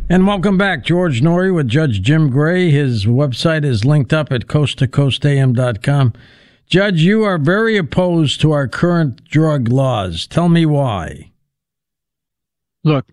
And welcome back. George Noory with Judge Jim Gray. His website is linked up at coasttocoastam.com. Judge, you are very opposed to our current drug laws. Tell me why. Look,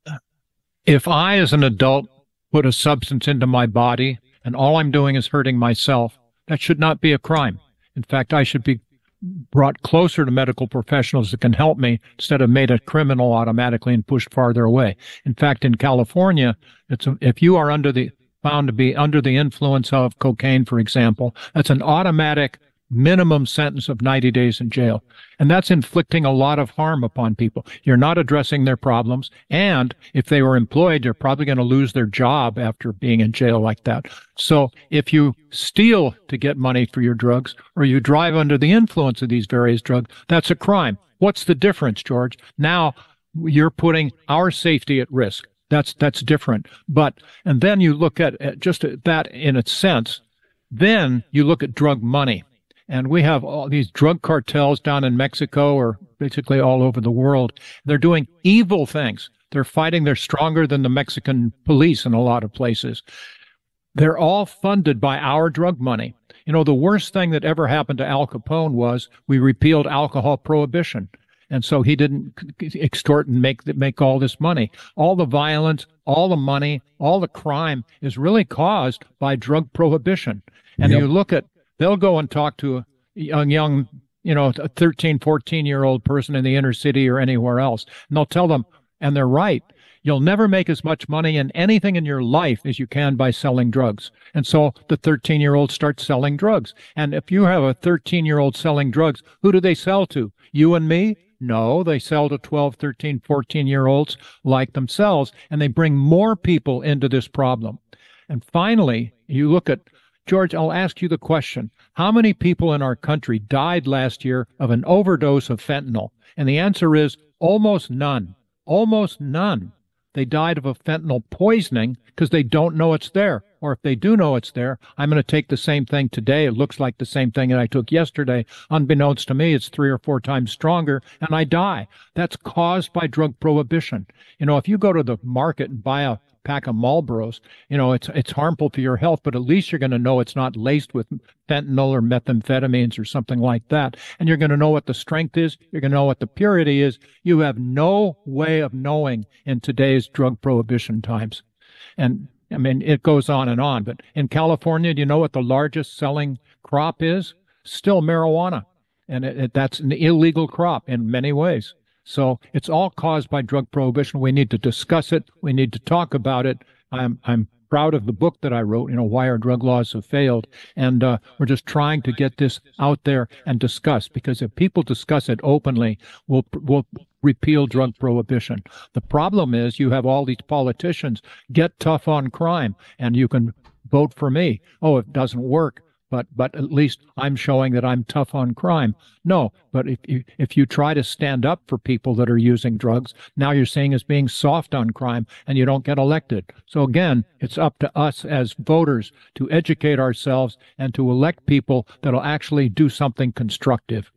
if I, as an adult, put a substance into my body and all I'm doing is hurting myself, that should not be a crime. In fact, I should be brought closer to medical professionals that can help me instead of made a criminal automatically and pushed farther away. In fact, in California, if you are found to be under the influence of cocaine, for example, that's an automatic minimum sentence of 90 days in jail. And that's inflicting a lot of harm upon people. You're not addressing their problems. And if they were employed, you're probably going to lose their job after being in jail like that. So if you steal to get money for your drugs or you drive under the influence of these various drugs, that's a crime. What's the difference, George? Now you're putting our safety at risk. That's different. And then you look at just that in a sense, then you look at drug money. And we have all these drug cartels down in Mexico or basically all over the world. They're doing evil things. They're fighting. They're stronger than the Mexican police in a lot of places. They're all funded by our drug money. You know, the worst thing that ever happened to Al Capone was we repealed alcohol prohibition. And so he didn't extort and make all this money. All the violence, all the money, all the crime is really caused by drug prohibition. And you look at, they'll go and talk to a young, a 13, 14-year-old person in the inner city or anywhere else. And they'll tell them, and they're right, you'll never make as much money in anything in your life as you can by selling drugs. And so the 13-year-old starts selling drugs. And if you have a 13-year-old selling drugs, who do they sell to? You and me? No, they sell to 12, 13, 14-year-olds like themselves, and they bring more people into this problem. And finally, you look at, George, I'll ask you the question. How many people in our country died last year of an overdose of fentanyl? And the answer is almost none. Almost none. They died of a fentanyl poisoning because they don't know it's there. Or if they do know it's there, I'm going to take the same thing today. It looks like the same thing that I took yesterday. Unbeknownst to me, it's 3 or 4 times stronger, and I die. That's caused by drug prohibition. If you go to the market and buy a pack of Marlboros, it's harmful for your health, but at least you're going to know it's not laced with fentanyl or methamphetamines or something like that. And you're going to know what the strength is. You're going to know what the purity is. You have no way of knowing in today's drug prohibition times. And I mean, it goes on. But in California, do you know what the largest selling crop is? Still marijuana. And that's an illegal crop in many ways. So it's all caused by drug prohibition. We need to discuss it. We need to talk about it. I'm proud of the book that I wrote, Why Our Drug Laws Have Failed. And we're just trying to get this out there and discuss, because if people discuss it openly, we'll repeal drug prohibition. The problem is you have all these politicians get tough on crime, and you can vote for me. Oh, it doesn't work. But at least I'm showing that I'm tough on crime. No, but if you try to stand up for people that are using drugs, now you're seeing as being soft on crime, and you don't get elected. So again, it's up to us as voters to educate ourselves and to elect people that'll actually do something constructive.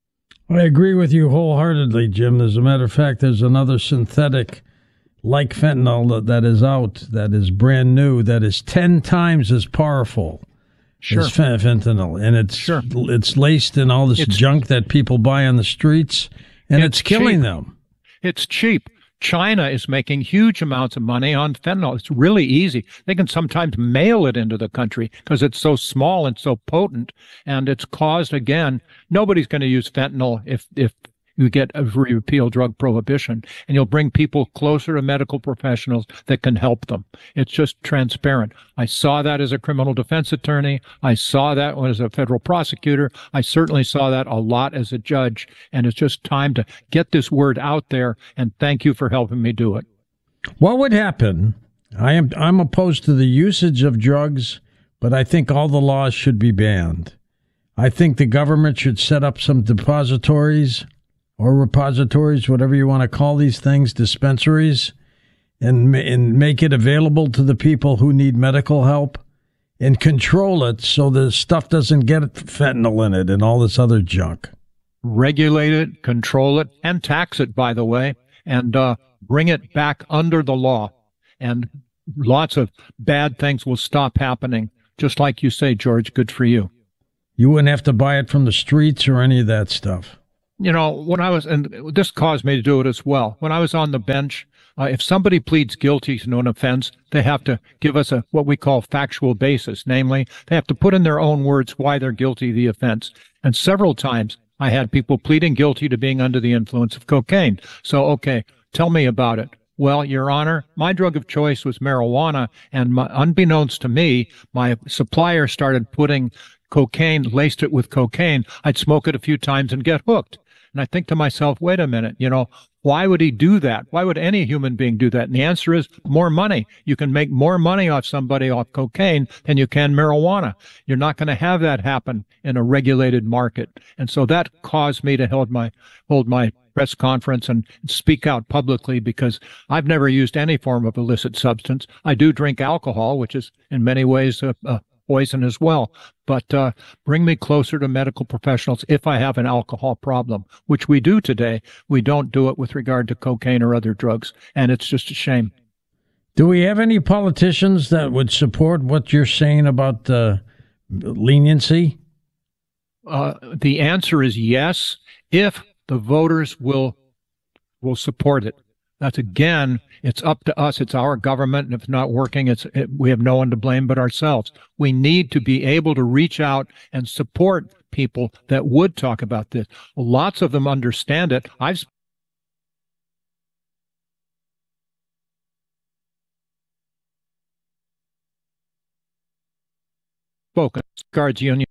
I agree with you wholeheartedly, Jim. As a matter of fact, there's another synthetic like fentanyl that is out, that is brand new, that is 10 times as powerful. Sure. It's fentanyl, and it's laced in all this junk that people buy on the streets, and it's killing cheap. them. It's cheap. China is making huge amounts of money on fentanyl. It's really easy. They can sometimes mail it into the country because it's so small and so potent, and it's caused, again, nobody's going to use fentanyl if you get a repeal drug prohibition, and you'll bring people closer to medical professionals that can help them. It's just transparent. I saw that as a criminal defense attorney. I saw that as a federal prosecutor. I certainly saw that a lot as a judge, and it's just time to get this word out there, and thank you for helping me do it. What would happen? I'm opposed to the usage of drugs, but I think all the laws should be banned. I think the government should set up some depositories or repositories, whatever you want to call these things, dispensaries, and make it available to the people who need medical help, and control it so the stuff doesn't get fentanyl in it and all this other junk. Regulate it, control it, and tax it, by the way, and bring it back under the law. and lots of bad things will stop happening. Just like you say, George, good for you. You wouldn't have to buy it from the streets or any of that stuff. You know, when I was, and this caused me to do it as well. When I was on the bench, if somebody pleads guilty to an offense, they have to give us what we call factual basis. Namely, they have to put in their own words why they're guilty of the offense. And several times I had people pleading guilty to being under the influence of cocaine. So, okay, tell me about it. Well, Your Honor, my drug of choice was marijuana, and unbeknownst to me, my supplier started putting cocaine, laced it with cocaine. I'd smoke it a few times and get hooked. And I think to myself, wait a minute, why would he do that? Why would any human being do that? And the answer is more money. You can make more money off somebody off cocaine than you can marijuana. You're not going to have that happen in a regulated market. And so that caused me to hold my press conference and speak out publicly, because I've never used any form of illicit substance. I do drink alcohol, which is in many ways poison as well. But bring me closer to medical professionals if I have an alcohol problem, which we do today. We don't do it with regard to cocaine or other drugs, and it's just a shame. Do we have any politicians that would support what you're saying about leniency? The answer is yes, if the voters will support it. That's, again, it's up to us. It's our government. And if it's not working, we have no one to blame but ourselves. We need to be able to reach out and support people that would talk about this. Lots of them understand it. I've spoken. Guards Union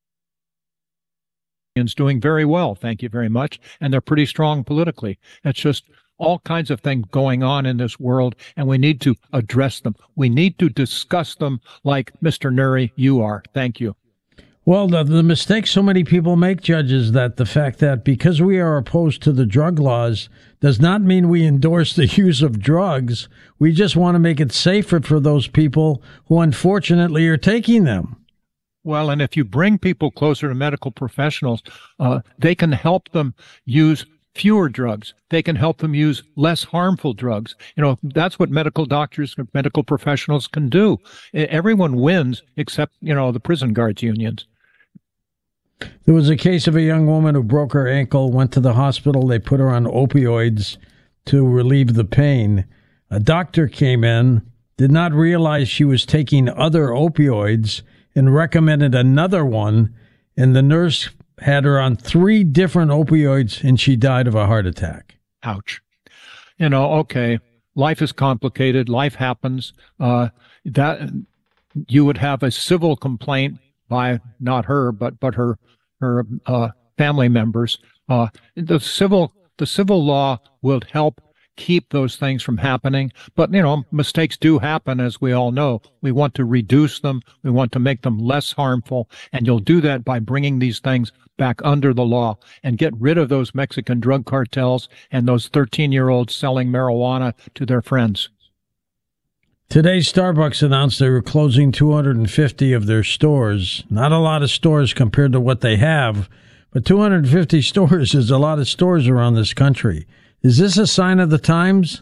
is doing very well. Thank you very much. And they're pretty strong politically. It's just all kinds of things going on in this world, and we need to address them. We need to discuss them like Mr. Nuri, you are. Thank you. Well, the mistake so many people make, Judge, is that the fact that because we are opposed to the drug laws does not mean we endorse the use of drugs. We just want to make it safer for those people who unfortunately are taking them. Well, and if you bring people closer to medical professionals, they can help them use fewer drugs. They can help them use less harmful drugs. That's what medical doctors, medical professionals can do. Everyone wins except, the prison guards unions. There was a case of a young woman who broke her ankle, went to the hospital. They put her on opioids to relieve the pain. A doctor came in, did not realize she was taking other opioids, and recommended another one, and the nurse had her on 3 different opioids, and she died of a heart attack. Ouch. Okay, life is complicated. Life happens. That you would have a civil complaint by not her, but her family members. The civil law will help keep those things from happening. But, mistakes do happen, as we all know. We want to reduce them. We want to make them less harmful. And you'll do that by bringing these things back under the law and get rid of those Mexican drug cartels and those 13-year-olds selling marijuana to their friends. Today, Starbucks announced they were closing 250 of their stores. Not a lot of stores compared to what they have, but 250 stores is a lot of stores around this country. Is this a sign of the times?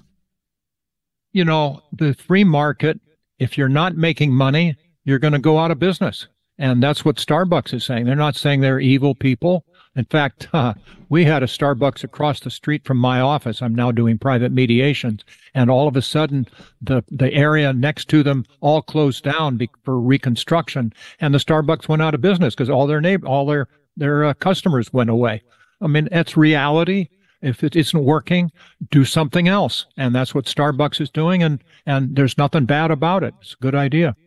The free market, if you're not making money, you're going to go out of business. And that's what Starbucks is saying. They're not saying they're evil people. In fact, we had a Starbucks across the street from my office. I'm now doing private mediations. And all of a sudden, the area next to them all closed down for reconstruction. And the Starbucks went out of business because all their customers went away. I mean, that's reality. If it isn't working, do something else. And that's what Starbucks is doing. And there's nothing bad about it. It's a good idea.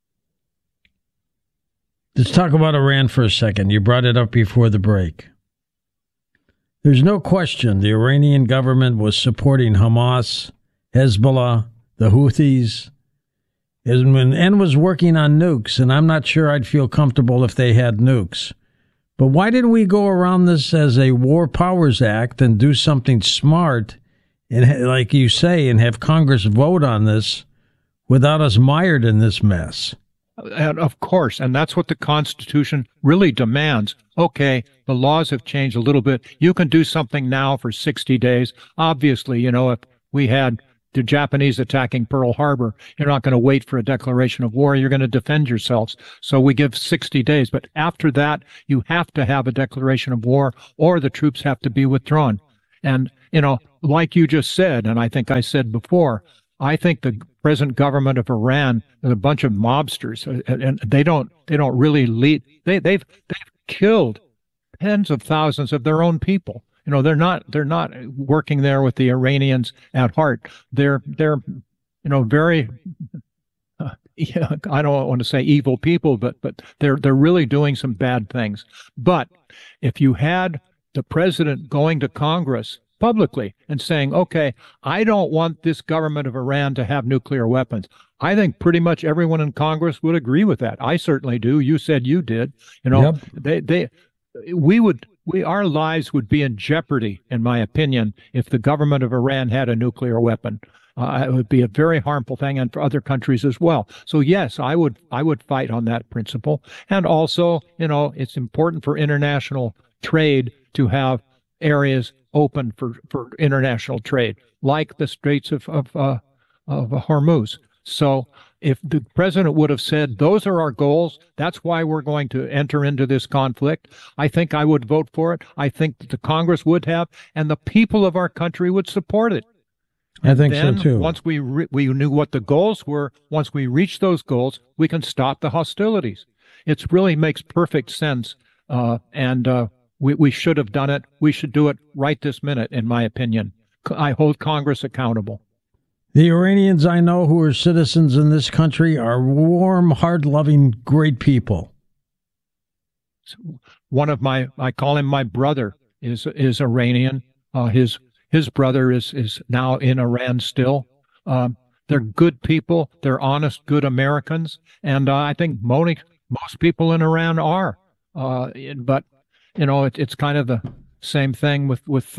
Let's talk about Iran for a second. You brought it up before the break. There's no question the Iranian government was supporting Hamas, Hezbollah, the Houthis, and was working on nukes. And I'm not sure I'd feel comfortable if they had nukes. But why didn't we go around this as a War Powers Act and do something smart, and like you say, and have Congress vote on this without us mired in this mess? And of course, and that's what the Constitution really demands. Okay, the laws have changed a little bit. You can do something now for 60 days. Obviously, if we had the Japanese attacking Pearl Harbor, you're not going to wait for a declaration of war. You're going to defend yourselves. So we give 60 days. But after that, you have to have a declaration of war or the troops have to be withdrawn. And, like you just said, and I think I said before, I think the present government of Iran is a bunch of mobsters, and they don't really lead. They've killed tens of thousands of their own people. They're not working there with the Iranians at heart. They're very I don't want to say evil people, but they're really doing some bad things. But if you had the president going to Congress publicly and saying, okay, I don't want this government of Iran to have nuclear weapons, I think pretty much everyone in Congress would agree with that. I certainly do. You said you did. Yep. Our lives would be in jeopardy, in my opinion, if the government of Iran had a nuclear weapon. It would be a very harmful thing, and for other countries as well. So yes, I would fight on that principle. And also, it's important for international trade to have areas open for international trade, like the Straits of Hormuz. So if the president would have said, those are our goals, that's why we're going to enter into this conflict, I think I would vote for it. I think that the Congress would have, and the people of our country would support it. I think so too. Once we knew what the goals were, once we reach those goals, we can stop the hostilities. It really makes perfect sense, and we should have done it. We should do it right this minute, in my opinion. I hold Congress accountable. The Iranians I know who are citizens in this country are warm, hard-loving, great people. One of I call him my brother, is Iranian. His brother is now in Iran still. They're good people. They're honest, good Americans. And I think most people in Iran are. But, it's kind of the same thing with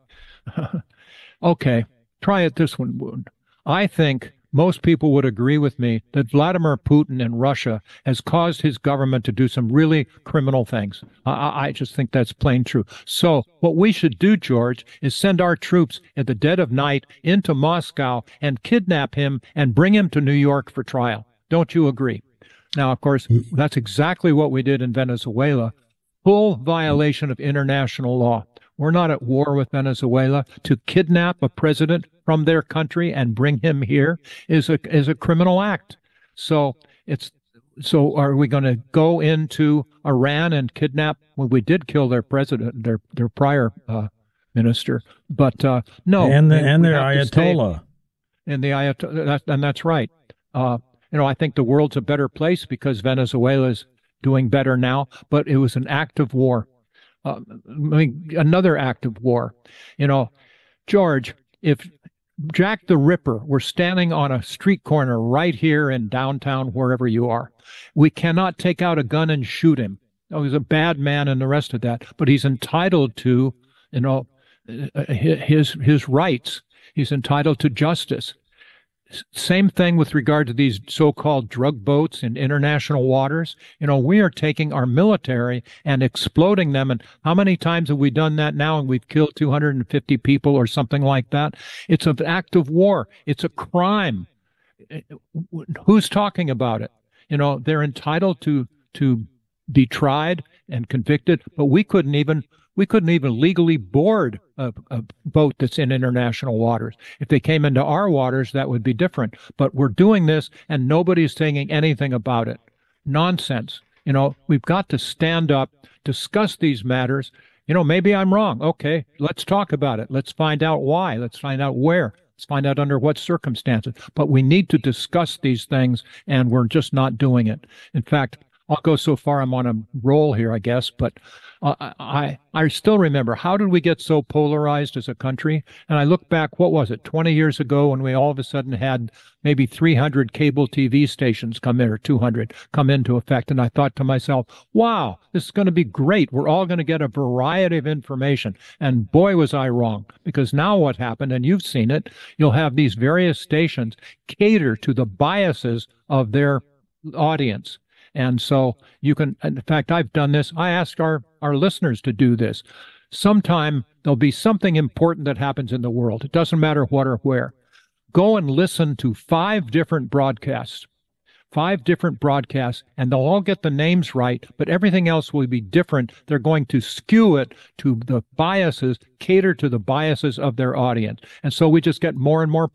okay, try it this one, Wound. I think most people would agree with me that Vladimir Putin in Russia has caused his government to do some really criminal things. I just think that's plain true. So what we should do, George, is send our troops at the dead of night into Moscow and kidnap him and bring him to New York for trial. Don't you agree? Now, of course, that's exactly what we did in Venezuela. Full violation of international law. We're not at war with Venezuela. To kidnap a president from their country and bring him here is a criminal act. So are we going to go into Iran and kidnap? Well, we did kill their president, their prior minister, but no. And their Ayatollah. And the Ayatollah, and that's right. I think the world's a better place because Venezuela's doing better now, but it was an act of war. Another act of war. George, if Jack the Ripper were standing on a street corner right here in downtown, wherever you are, we cannot take out a gun and shoot him. He's a bad man and the rest of that, but he's entitled to, his rights. He's entitled to justice. Same thing with regard to these so-called drug boats in international waters. We are taking our military and exploding them. And how many times have we done that now? And we've killed 250 people or something like that. It's an act of war. It's a crime. Who's talking about it? They're entitled to be tried and convicted, but we couldn't even legally board a boat that's in international waters. If they came into our waters, that would be different. But we're doing this, and nobody's saying anything about it. Nonsense. We've got to stand up, discuss these matters. Maybe I'm wrong. Okay, let's talk about it. Let's find out why. Let's find out where. Let's find out under what circumstances. But we need to discuss these things, and we're just not doing it. In fact, I'll go so far, I'm on a roll here, I guess, but I still remember, how did we get so polarized as a country? And I look back, what was it, 20 years ago, when we all of a sudden had maybe 300 cable TV stations come in, or 200 come into effect. And I thought to myself, wow, this is going to be great. We're all going to get a variety of information. And boy, was I wrong, because now what happened, and you've seen it, you'll have these various stations cater to the biases of their audience. And so you can, in fact, I've done this. I ask our listeners to do this. Sometime there'll be something important that happens in the world. It doesn't matter what or where. Go and listen to 5 different broadcasts. 5 different broadcasts, and they'll all get the names right, but everything else will be different. They're going to skew it to the biases, cater to the biases of their audience. And so we just get more and more